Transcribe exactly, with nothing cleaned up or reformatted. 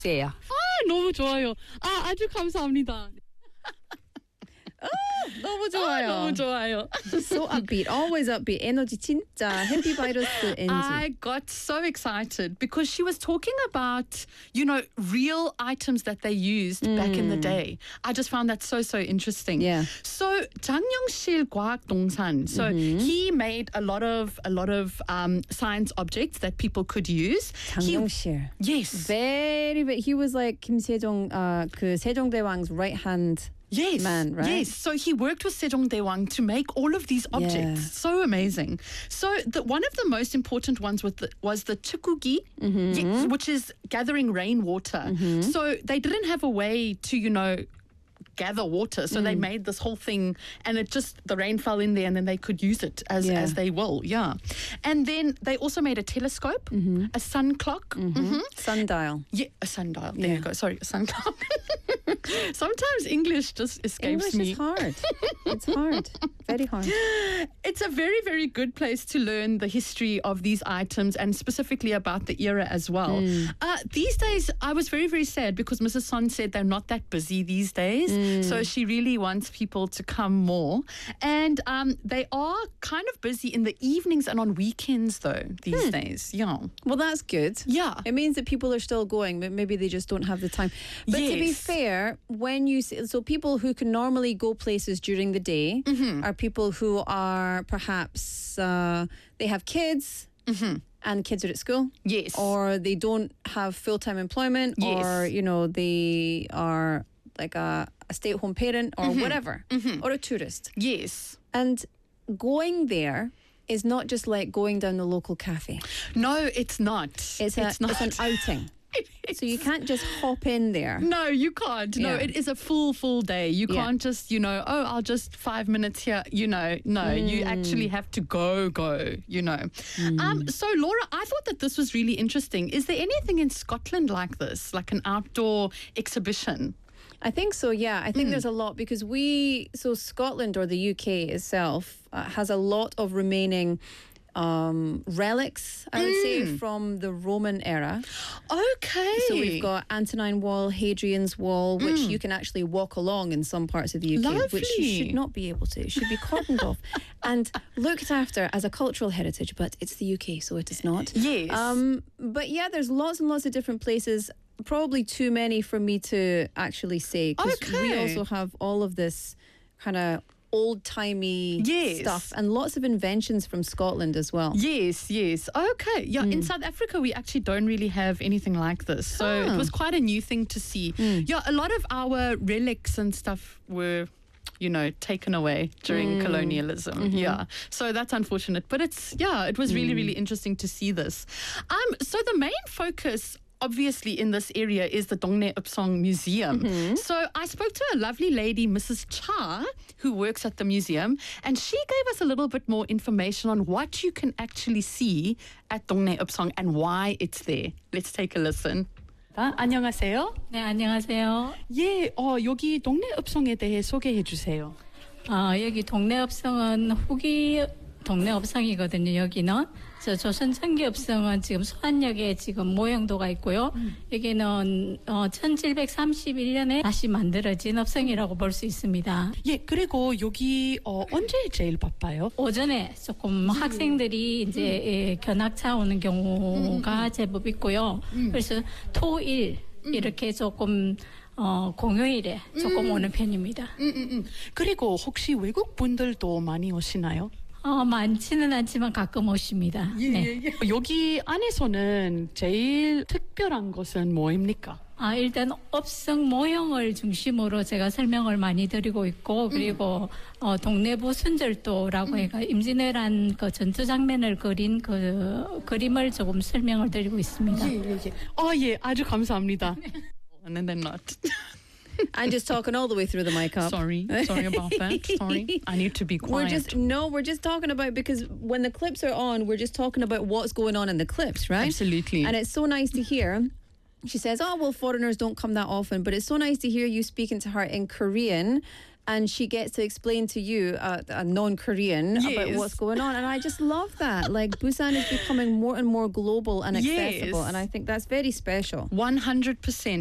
예요. 아, 너무 좋아요. 아, 아주 감사합니다. 너무 좋아요. 아, 너무 좋아요. So upbeat, always upbeat. 에너지 진짜 해피 바이러스 엔지. I got so excited because she was talking about, you know, real items that they used mm. back in the day. I just found that so, so interesting. Yeah. So 장영실 과학동산. So mm-hmm. he made a lot of a lot of um, science objects that people could use. 장영실. Yes. Very, very. He was like Kim Sejong, uh, 그 세종대왕's right hand. Yes, man, right? Yes. So he worked with Sejong Daewang to make all of these objects. Yeah. So amazing. So the, one of the most important ones was the, was the chukugi, mm-hmm. yes, which is gathering rainwater. Mm-hmm. So they didn't have a way to, you know, gather water, so mm. they made this whole thing, and it just the rain fell in there, and then they could use it as yeah. as they will. Yeah, and then they also made a telescope, mm-hmm. a sun clock, mm-hmm. Mm-hmm. sundial. Yeah, a sundial. There yeah. you go. Sorry, a sun clock. Sometimes English just escapes English me. English is hard. It's hard. Very hard. It's a very, very good place to learn the history of these items and specifically about the era as well. Mm. Uh, these days, I was very, very sad because Missus Son said they're not that busy these days. Mm. So she really wants people to come more. And um, they are kind of busy in the evenings and on weekends, though, these hmm. days. Yeah. Well, that's good. Yeah. It means that people are still going, but maybe they just don't have the time. But yes. to be fair, when you see, so people who can normally go places during the day mm-hmm. are people who are perhaps uh, they have kids mm-hmm. and kids are at school. Yes. Or they don't have full-time employment yes. or, you know, they are like a, a stay-at-home parent or mm-hmm. whatever mm-hmm. or a tourist. Yes. And going there is not just like going down the local cafe. No, it's not. It's, a, it's, not. it's an outing. So you can't just hop in there. No, you can't. No, yeah. it is a full, full day. You yeah. can't just, you know, oh, I'll just five minutes here. You know, no, mm. you actually have to go, go, you know. Mm. Um, so, Laura, I thought that this was really interesting. Is there anything in Scotland like this, like an outdoor exhibition? I think so, yeah. I think Mm. there's a lot because we, so Scotland or the U K itself uh, has a lot of remaining um, relics, I would mm. say, from the Roman era. Okay. So we've got Antonine Wall, Hadrian's Wall, which Mm. you can actually walk along in some parts of the U K, Lovely. which you should not be able to. It should be cordoned off and looked after as a cultural heritage, but it's the U K, so it is not. Yes. Um, but yeah, there's lots and lots of different places. Probably too many for me to actually say, because okay. we also have all of this kind of old-timey yes. stuff and lots of inventions from Scotland as well. Yes, yes. Okay. Yeah, mm. in South Africa, we actually don't really have anything like this. So huh. it was quite a new thing to see. Mm. Yeah, a lot of our relics and stuff were, you know, taken away during mm. colonialism. Mm-hmm. Yeah. So that's unfortunate. But it's, yeah, it was really, mm. really interesting to see this. Um. So the main focus obviously in this area is the Dongne Upsong Museum. Mm-hmm. So I spoke to a lovely lady, Missus Cha, who works at the museum, and she gave us a little bit more information on what you can actually see at Dongne Upsong and why it's there. Let's take a listen. 아, 안녕하세요. 네, 안녕하세요. 예, 어, 여기 동네 읍성에 대해 소개해 주세요. 어, 여기 동네 읍성은 후기 동네 읍성이거든요. 여기는 저 조선 전기 읍성은 지금 소안역에 지금 모형도가 있고요. 음. 여기는 어, 천칠백삼십일 년에 다시 만들어진 읍성이라고 볼 수 있습니다. 예, 그리고 여기 어, 언제 제일 바빠요? 오전에 조금 음. 학생들이 이제 음. 예, 견학차 오는 경우가 음. 제법 있고요. 음. 그래서 토일 음. 이렇게 조금 어, 공휴일에 조금 음. 오는 편입니다. 음, 음, 음. 그리고 혹시 외국 분들도 많이 오시나요? 어, 많지는 않지만 가끔 오십니다. 예, 네. 예, 예. 여기 안에서는 제일 특별한 것은 뭐입니까? 아, 일단 읍성 모형을 중심으로 제가 설명을 많이 드리고 있고, 그리고 음. 어, 동래부 순절도라고 음. 해가 임진왜란 그 전투 장면을 그린 그 그림을 조금 설명을 드리고 있습니다. 예, 예, 예. 어, 예, 아주 감사합니다. And then not. I'm just talking all the way through the mic up. Sorry, sorry about that. Sorry, I need to be quiet. We're just no, we're just talking about, because when the clips are on, we're just talking about what's going on in the clips, right? Absolutely. And it's so nice to hear she says, oh, well, foreigners don't come that often, but it's so nice to hear you speaking to her in Korean. And she gets to explain to you, uh, a non-Korean, about Yes. what's going on. And I just love that. Like, Busan is becoming more and more global and accessible. Yes. And I think that's very special. one hundred percent.